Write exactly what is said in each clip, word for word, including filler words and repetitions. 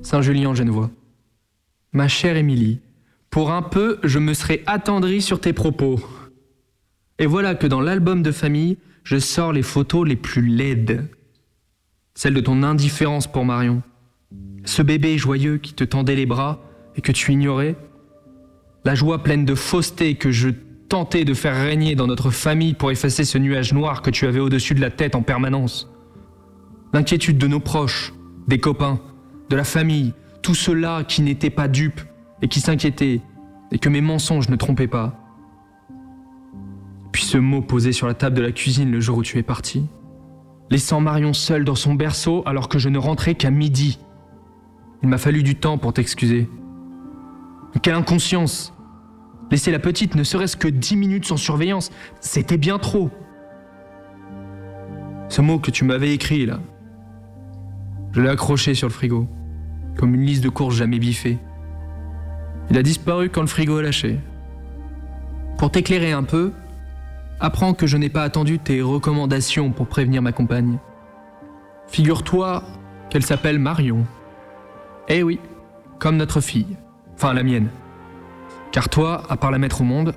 Saint-Julien-en-Genevois. Ma chère Émilie, pour un peu, je me serais attendri sur tes propos. Et voilà que dans l'album de famille, je sors les photos les plus laides. Celle de ton indifférence pour Marion. Ce bébé joyeux qui te tendait les bras et que tu ignorais. La joie pleine de fausseté que je tentais de faire régner dans notre famille pour effacer ce nuage noir que tu avais au-dessus de la tête en permanence. L'inquiétude de nos proches, des copains, de la famille, tout cela qui n'était pas dupe et qui s'inquiétait, et que mes mensonges ne trompaient pas. Puis ce mot posé sur la table de la cuisine le jour où tu es parti, laissant Marion seule dans son berceau alors que je ne rentrais qu'à midi. Il m'a fallu du temps pour t'excuser. Mais quelle inconscience! Laisser la petite ne serait-ce que dix minutes sans surveillance, c'était bien trop. Ce mot que tu m'avais écrit là, je l'ai accroché sur le frigo, comme une liste de courses jamais biffées. Il a disparu quand le frigo a lâché. Pour t'éclairer un peu, apprends que je n'ai pas attendu tes recommandations pour prévenir ma compagne. Figure-toi qu'elle s'appelle Marion. Eh oui, comme notre fille. Enfin, la mienne. Car toi, à part la mettre au monde...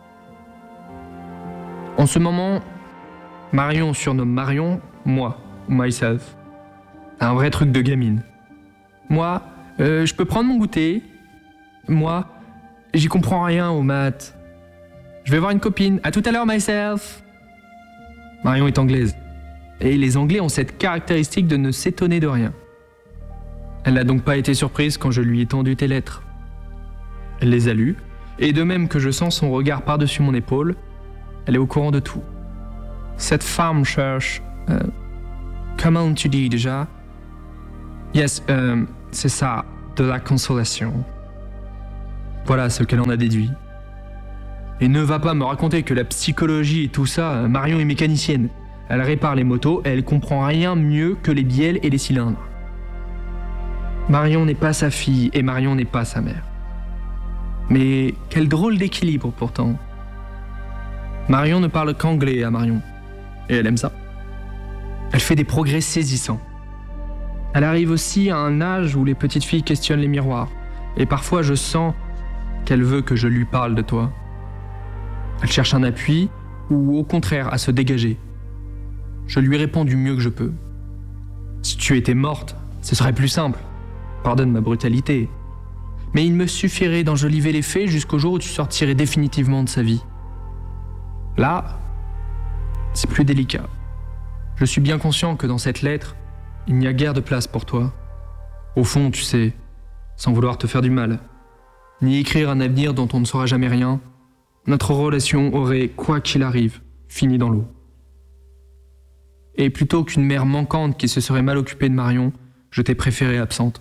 En ce moment, Marion surnomme Marion, moi, myself. Un vrai truc de gamine. Moi, euh, je peux prendre mon goûter. Moi, j'y comprends rien aux maths. Je vais voir une copine. À tout à l'heure, myself. Marion est anglaise. Et les Anglais ont cette caractéristique de ne s'étonner de rien. Elle n'a donc pas été surprise quand je lui ai tendu tes lettres. Elle les a lues, et de même que je sens son regard par-dessus mon épaule, elle est au courant de tout. Cette femme cherche... Euh, comment tu dis déjà? Yes, euh, c'est ça, de la consolation. Voilà ce qu'elle en a déduit. Et ne va pas me raconter que la psychologie et tout ça, Marion est mécanicienne. Elle répare les motos et elle comprend rien mieux que les bielles et les cylindres. Marion n'est pas sa fille et Marion n'est pas sa mère. Mais quel drôle d'équilibre pourtant. Marion ne parle qu'anglais à Marion. Et elle aime ça. Elle fait des progrès saisissants. Elle arrive aussi à un âge où les petites filles questionnent les miroirs. Et parfois je sens qu'elle veut que je lui parle de toi. Elle cherche un appui ou au contraire à se dégager. Je lui réponds du mieux que je peux. Si tu étais morte, ce serait plus simple. Pardonne ma brutalité. Mais il me suffirait d'enjoliver les faits jusqu'au jour où tu sortirais définitivement de sa vie. Là, c'est plus délicat. Je suis bien conscient que dans cette lettre, il n'y a guère de place pour toi. Au fond, tu sais, sans vouloir te faire du mal, ni écrire un avenir dont on ne saura jamais rien, notre relation aurait, quoi qu'il arrive, fini dans l'eau. Et plutôt qu'une mère manquante qui se serait mal occupée de Marion, je t'ai préférée absente.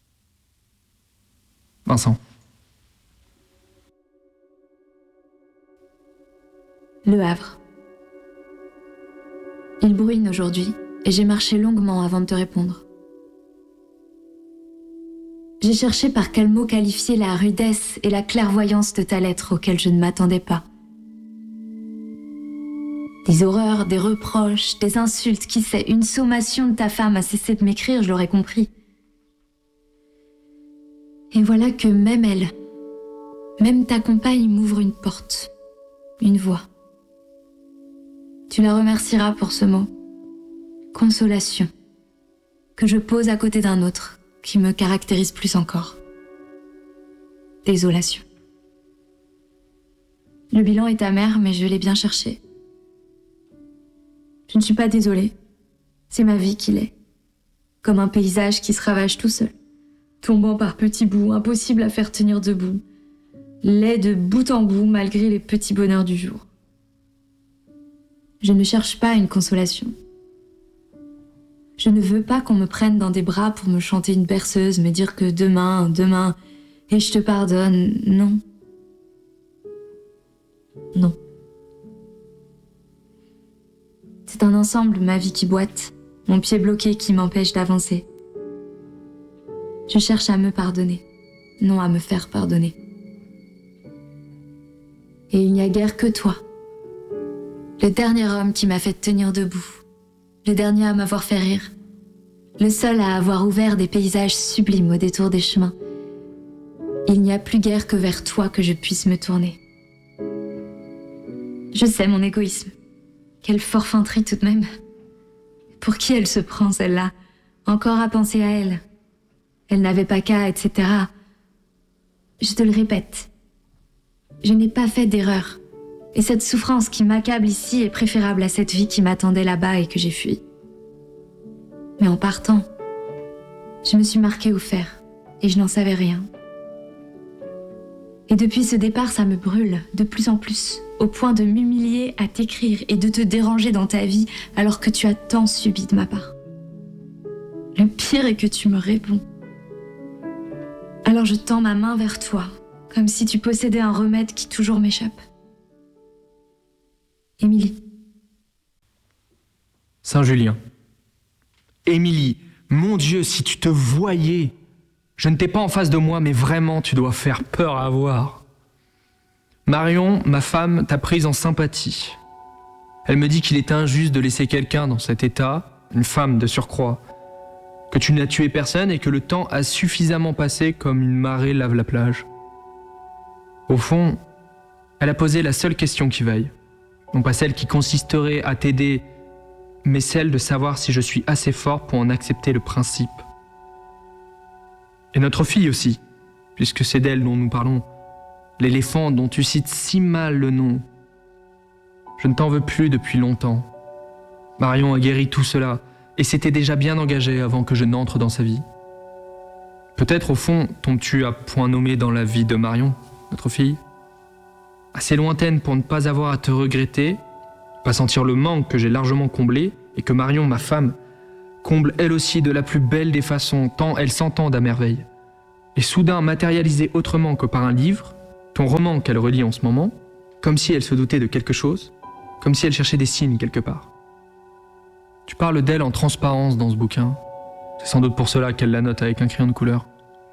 Vincent. Le Havre. Il bruine aujourd'hui et j'ai marché longuement avant de te répondre. J'ai cherché par quel mot qualifier la rudesse et la clairvoyance de ta lettre auxquelles je ne m'attendais pas. Des horreurs, des reproches, des insultes, qui sait, une sommation de ta femme a cessé de m'écrire, je l'aurais compris. Et voilà que même elle, même ta compagne m'ouvre une porte, une voie. Tu la remercieras pour ce mot. Consolation, que je pose à côté d'un autre, qui me caractérise plus encore. Désolation. Le bilan est amer, mais je l'ai bien cherché. Je ne suis pas désolée. C'est ma vie qui l'est. Comme un paysage qui se ravage tout seul, tombant par petits bouts, impossible à faire tenir debout, laid de bout en bout malgré les petits bonheurs du jour. Je ne cherche pas une consolation. Je ne veux pas qu'on me prenne dans des bras pour me chanter une berceuse, me dire que demain, demain, et je te pardonne. Non. Non. C'est un ensemble, ma vie qui boite, mon pied bloqué qui m'empêche d'avancer. Je cherche à me pardonner, non à me faire pardonner. Et il n'y a guère que toi, le dernier homme qui m'a fait tenir debout, le dernier à m'avoir fait rire, le seul à avoir ouvert des paysages sublimes au détour des chemins. Il n'y a plus guère que vers toi que je puisse me tourner. Je sais mon égoïsme. Quelle forfanterie tout de même. Pour qui elle se prend, celle-là? Encore à penser à elle. Elle n'avait pas qu'à, et cetera. Je te le répète. Je n'ai pas fait d'erreur. Et cette souffrance qui m'accable ici est préférable à cette vie qui m'attendait là-bas et que j'ai fui. Mais en partant, je me suis marquée au fer et je n'en savais rien. Et depuis ce départ, ça me brûle de plus en plus, au point de m'humilier à t'écrire et de te déranger dans ta vie alors que tu as tant subi de ma part. Le pire est que tu me réponds. Alors je tends ma main vers toi, comme si tu possédais un remède qui toujours m'échappe. Émilie. Saint-Julien. Émilie, mon Dieu, si tu te voyais. Je ne t'ai pas en face de moi, mais vraiment, tu dois faire peur à voir. Marion, ma femme, t'a prise en sympathie. Elle me dit qu'il est injuste de laisser quelqu'un dans cet état, une femme de surcroît, que tu n'as tué personne et que le temps a suffisamment passé comme une marée lave la plage. Au fond, elle a posé la seule question qui vaille. Non pas celle qui consisterait à t'aider, mais celle de savoir si je suis assez fort pour en accepter le principe. Et notre fille aussi, puisque c'est d'elle dont nous parlons, l'éléphant dont tu cites si mal le nom. Je ne t'en veux plus depuis longtemps. Marion a guéri tout cela, et s'était déjà bien engagée avant que je n'entre dans sa vie. Peut-être au fond tombes-tu à point nommé dans la vie de Marion, notre fille, assez lointaine pour ne pas avoir à te regretter, pas sentir le manque que j'ai largement comblé, et que Marion, ma femme, comble elle aussi de la plus belle des façons, tant elle s'entend à merveille. Et soudain matérialisée autrement que par un livre, ton roman qu'elle relit en ce moment, comme si elle se doutait de quelque chose, comme si elle cherchait des signes quelque part. Tu parles d'elle en transparence dans ce bouquin. C'est sans doute pour cela qu'elle la note avec un crayon de couleur.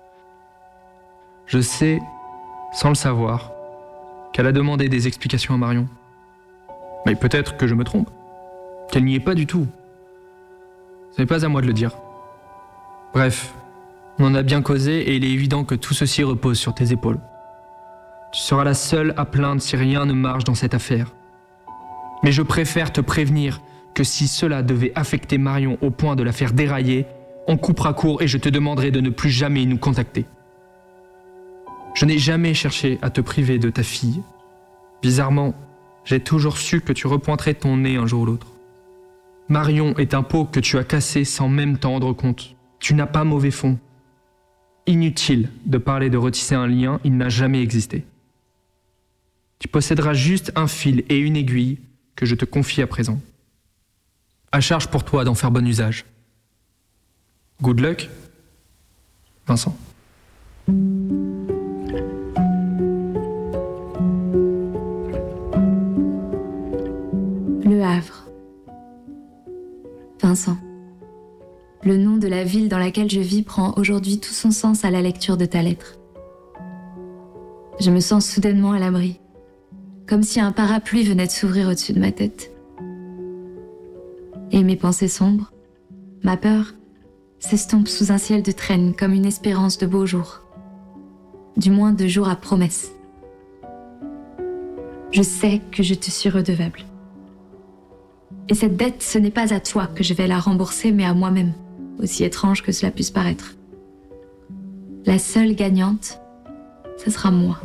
Je sais, sans le savoir, qu'elle a demandé des explications à Marion. Mais peut-être que je me trompe, qu'elle n'y est pas du tout. Ce n'est pas à moi de le dire. Bref, on en a bien causé et il est évident que tout ceci repose sur tes épaules. Tu seras la seule à plaindre si rien ne marche dans cette affaire. Mais je préfère te prévenir que si cela devait affecter Marion au point de la faire dérailler, on coupera court et je te demanderai de ne plus jamais nous contacter. Je n'ai jamais cherché à te priver de ta fille. Bizarrement, j'ai toujours su que tu repointerais ton nez un jour ou l'autre. Marion est un pot que tu as cassé sans même t'en rendre compte. Tu n'as pas mauvais fond. Inutile de parler de retisser un lien, il n'a jamais existé. Tu posséderas juste un fil et une aiguille que je te confie à présent. À charge pour toi d'en faire bon usage. Good luck, Vincent. Le Havre. Vincent. Le nom de la ville dans laquelle je vis prend aujourd'hui tout son sens à la lecture de ta lettre. Je me sens soudainement à l'abri, comme si un parapluie venait de s'ouvrir au-dessus de ma tête. Et mes pensées sombres, ma peur, s'estompent sous un ciel de traîne comme une espérance de beaux jours. Du moins de jours à promesse. Je sais que je te suis redevable. Et cette dette, ce n'est pas à toi que je vais la rembourser, mais à moi-même, aussi étrange que cela puisse paraître. La seule gagnante, ce sera moi.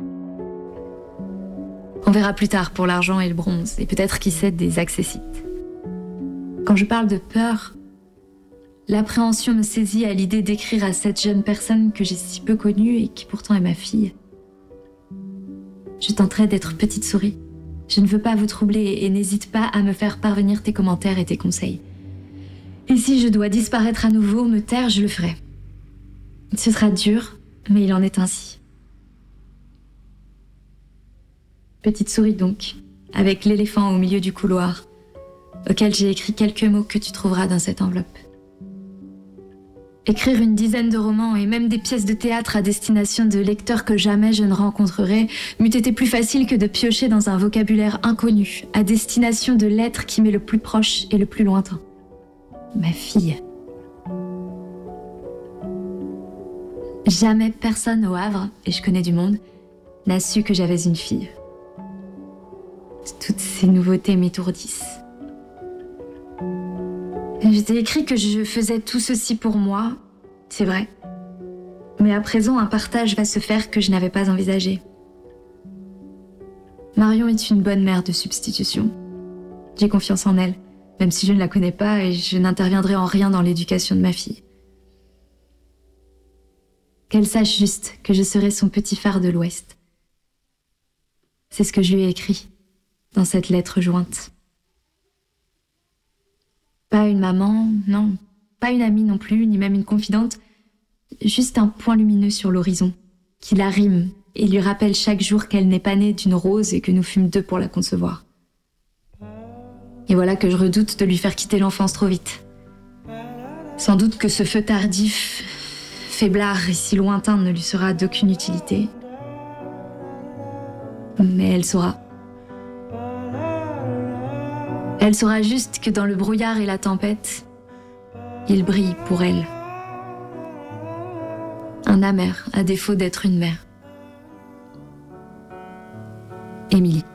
On verra plus tard pour l'argent et le bronze, et peut-être, qui sait, des accessites. Quand je parle de peur, l'appréhension me saisit à l'idée d'écrire à cette jeune personne que j'ai si peu connue et qui pourtant est ma fille. Je tenterai d'être petite souris. Je ne veux pas vous troubler et n'hésite pas à me faire parvenir tes commentaires et tes conseils. Et si je dois disparaître à nouveau, me taire, je le ferai. Ce sera dur, mais il en est ainsi. Petite souris donc, avec l'éléphant au milieu du couloir, auquel j'ai écrit quelques mots que tu trouveras dans cette enveloppe. Écrire une dizaine de romans et même des pièces de théâtre à destination de lecteurs que jamais je ne rencontrerai m'eût été plus facile que de piocher dans un vocabulaire inconnu, à destination de l'être qui m'est le plus proche et le plus lointain. Ma fille. Jamais personne au Havre, et je connais du monde, n'a su que j'avais une fille. Toutes ces nouveautés m'étourdissent. Je t'ai écrit que je faisais tout ceci pour moi, c'est vrai. Mais à présent, un partage va se faire que je n'avais pas envisagé. Marion est une bonne mère de substitution. J'ai confiance en elle, même si je ne la connais pas et je n'interviendrai en rien dans l'éducation de ma fille. Qu'elle sache juste que je serai son petit phare de l'Ouest. C'est ce que je lui ai écrit dans cette lettre jointe. Pas une maman, non. Pas une amie non plus, ni même une confidente. Juste un point lumineux sur l'horizon, qui la rime et lui rappelle chaque jour qu'elle n'est pas née d'une rose et que nous fûmes deux pour la concevoir. Et voilà que je redoute de lui faire quitter l'enfance trop vite. Sans doute que ce feu tardif, faiblard et si lointain ne lui sera d'aucune utilité. Mais elle saura. Elle saura juste que dans le brouillard et la tempête, il brille pour elle. Un amer, à défaut d'être une mère. Émilie.